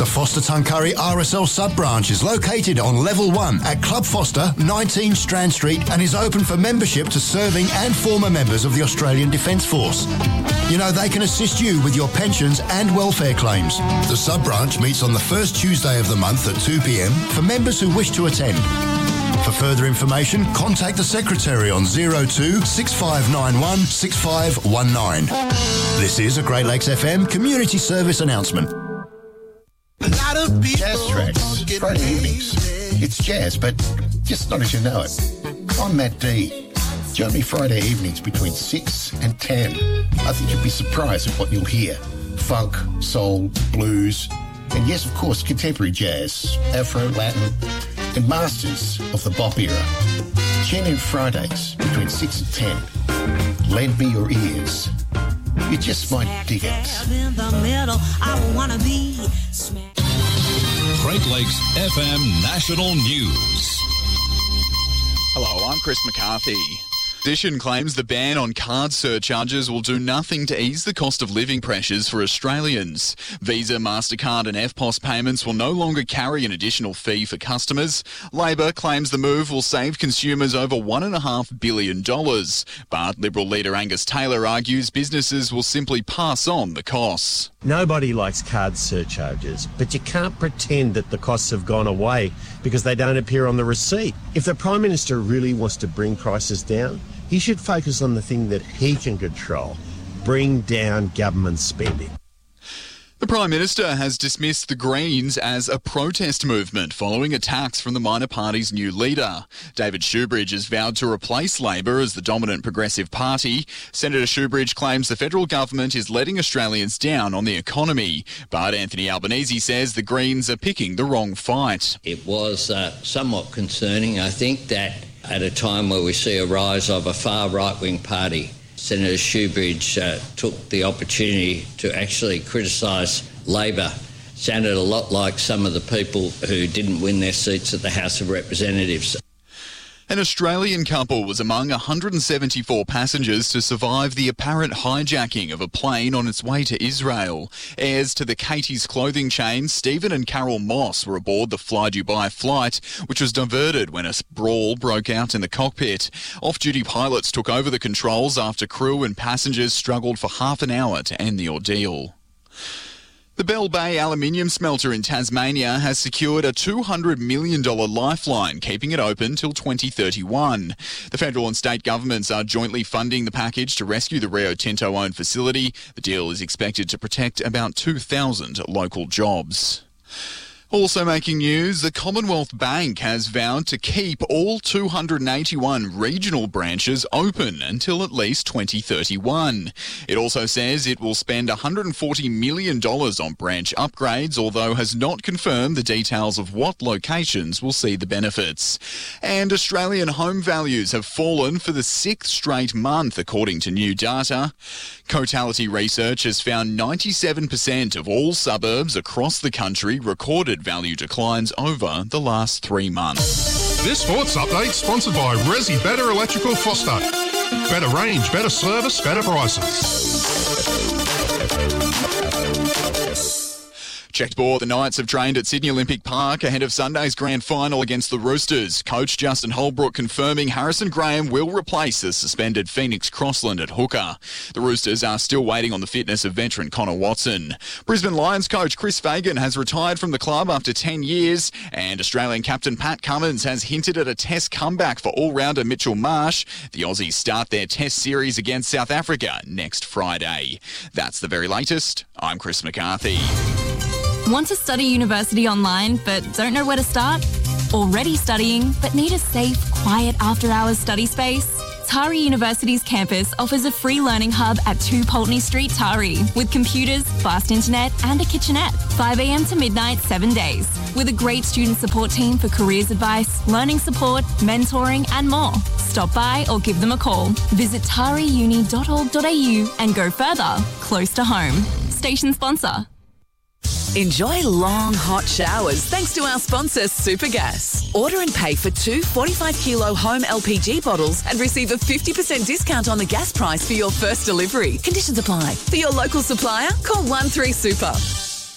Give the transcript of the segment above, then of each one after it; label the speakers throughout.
Speaker 1: The Foster Tuncurry RSL sub-branch is located on Level 1 at Club Foster, 19 Strand Street, and is open for membership to serving and former members of the Australian Defence Force. You know, they can assist you with your pensions and welfare claims. The sub-branch meets on the first Tuesday of the month at 2 p.m. for members who wish to attend. For further information, contact the Secretary on 02 6591 6519. This is a Great Lakes FM community service announcement.
Speaker 2: Jazz Tracks, Friday evenings. It's jazz, but just not as you know it. I'm Matt D. Join me Friday evenings between 6 and 10. I think you'll be surprised at what you'll hear. Funk, soul, blues, and yes, of course, contemporary jazz, Afro, Latin, and masters of the bop era. Tune in Fridays between 6 and 10. Lend me your ears. You just might dig it.
Speaker 3: Great Lakes FM National News.
Speaker 4: Hello, I'm Chris McCarthy. Opposition claims the ban on card surcharges will do nothing to ease the cost of living pressures for Australians. Visa, MasterCard and EFTPOS payments will no longer carry an additional fee for customers. Labor claims the move will save consumers over $1.5 billion. But Liberal leader Angus Taylor argues businesses will simply pass on the costs.
Speaker 5: Nobody likes card surcharges, but you can't pretend that the costs have gone away because they don't appear on the receipt. If the Prime Minister really wants to bring prices down, he should focus on the thing that he can control, bring down government spending.
Speaker 4: The Prime Minister has dismissed the Greens as a protest movement following attacks from the minor party's new leader. David Shoebridge has vowed to replace Labor as the dominant progressive party. Senator Shoebridge claims the federal government is letting Australians down on the economy. But Anthony Albanese says the Greens are picking the wrong fight.
Speaker 6: It was somewhat concerning, I think, that at a time where we see a rise of a far right-wing party, Senator Shoebridge took the opportunity to actually criticise Labor. Sounded a lot like some of the people who didn't win their seats at the House of Representatives.
Speaker 4: An Australian couple was among 174 passengers to survive the apparent hijacking of a plane on its way to Israel. Heirs to the Katie's clothing chain, Stephen and Carol Moss, were aboard the Fly Dubai flight, which was diverted when a brawl broke out in the cockpit. Off-duty pilots took over the controls after crew and passengers struggled for half an hour to end the ordeal. The Bell Bay aluminium smelter in Tasmania has secured a $200 million lifeline, keeping it open till 2031. The federal and state governments are jointly funding the package to rescue the Rio Tinto-owned facility. The deal is expected to protect about 2,000 local jobs. Also making news, the Commonwealth Bank has vowed to keep all 281 regional branches open until at least 2031. It also says it will spend $140 million on branch upgrades, although has not confirmed the details of what locations will see the benefits. And Australian home values have fallen for the 6th straight month, according to new data. Cotality Research has found 97% of all suburbs across the country recorded value declines over the last 3 months.
Speaker 7: This sports update sponsored by Resi Better Electrical Foster. Better range, better service, better prices.
Speaker 4: Checked board, the Knights have trained at Sydney Olympic Park ahead of Sunday's grand final against the Roosters. Coach Justin Holbrook confirming Harrison Graham will replace the suspended Phoenix Crossland at hooker. The Roosters are still waiting on the fitness of veteran Connor Watson. Brisbane Lions coach Chris Fagan has retired from the club after 10 years, and Australian captain Pat Cummins has hinted at a test comeback for all-rounder Mitchell Marsh. The Aussies start their test series against South Africa next Friday. That's the very latest. I'm Chris McCarthy.
Speaker 8: Want to study university online but don't know where to start? Already studying but need a safe, quiet after-hours study space? Tari University's campus offers a free learning hub at 2 Pulteney Street, Tari, with computers, fast internet and a kitchenette, 5 a.m. to midnight, 7 days, with a great student support team for careers advice, learning support, mentoring and more. Stop by or give them a call. Visit tariuni.org.au and go further, close to home. Station sponsor.
Speaker 9: Enjoy long, hot showers thanks to our sponsor, Supergas. Order and pay for 2 45-kilo home LPG bottles and receive a 50% discount on the gas price for your first delivery. Conditions apply. For your local supplier, call 13-SUPER.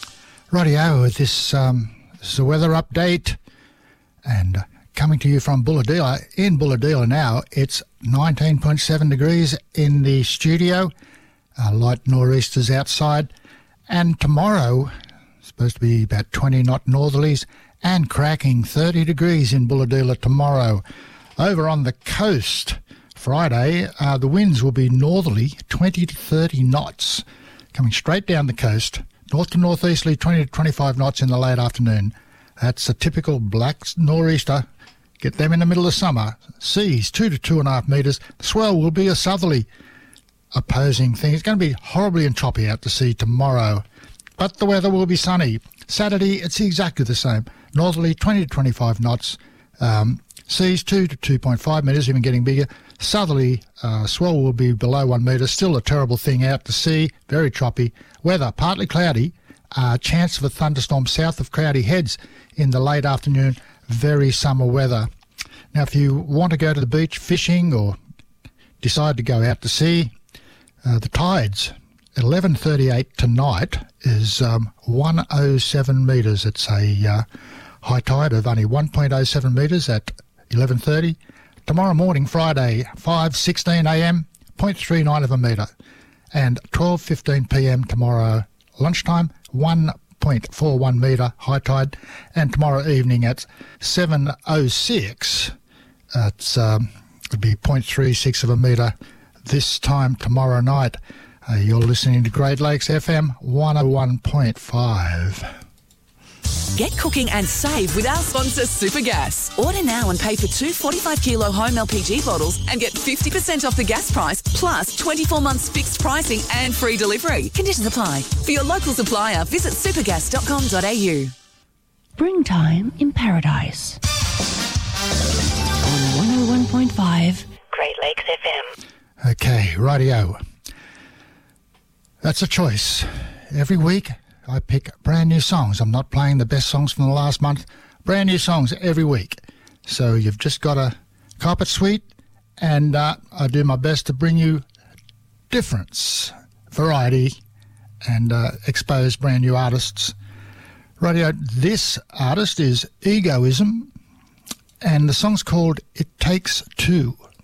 Speaker 10: Rightio, this is a weather update, and coming to you from Bulahdelah. In Bulahdelah now, it's 19.7 degrees in the studio, light nor'easters outside, and tomorrow, supposed to be about 20 knot northerlies, and cracking 30 degrees in Bulahdelah tomorrow. Over on the coast, Friday, the winds will be northerly, 20 to 30 knots, coming straight down the coast. North to northeasterly, 20 to 25 knots in the late afternoon. That's a typical black nor'easter. Get them in the middle of summer. Seas 2 to 2.5 metres. The swell will be a southerly opposing thing. It's going to be horribly and choppy out to sea tomorrow, but the weather will be sunny. Saturday, it's exactly the same. Northerly, 20 to 25 knots. Seas 2 to 2.5 metres, even getting bigger. Southerly swell will be below 1 metre. Still a terrible thing out to sea. Very choppy. Weather, partly cloudy. Chance of a thunderstorm south of Crowdy Heads in the late afternoon. Very summer weather. Now, if you want to go to the beach fishing or decide to go out to sea, the tides at 11:38 tonight is 107 metres. It's a high tide of only 1.07 metres at 11:30. Tomorrow morning, Friday, 5:16 a.m, 0.39 of a metre. And 12:15 p.m. tomorrow lunchtime, 1.41 metre high tide. And tomorrow evening at 7:06, it'd be 0.36 of a metre this time tomorrow night. You're listening to Great Lakes FM 101.5.
Speaker 9: Get cooking and save with our sponsor Supergas. Order now and pay for 2 45-kilo home LPG bottles and get 50% off the gas price, plus 24 months fixed pricing and free delivery. Conditions apply. For your local supplier, visit supergas.com.au.
Speaker 11: Springtime in Paradise. On 101.5 Great Lakes FM.
Speaker 10: Okay, rightio. That's a choice. Every week I pick brand new songs. I'm not playing the best songs from the last month. Brand new songs every week. So you've just got to cop it sweet, and I do my best to bring you difference, variety, and expose brand new artists. Radio, this artist is Egoism, and the song's called It Takes Two.